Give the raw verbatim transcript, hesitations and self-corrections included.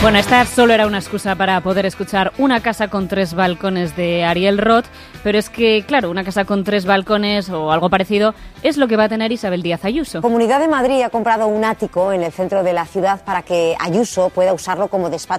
Bueno, esta solo era una excusa para poder escuchar Una casa con tres balcones de Ariel Roth, pero es que, claro, una casa con tres balcones o algo parecido es lo que va a tener Isabel Díaz Ayuso. Comunidad de Madrid ha comprado un ático en el centro de la ciudad para que Ayuso pueda usarlo como despacho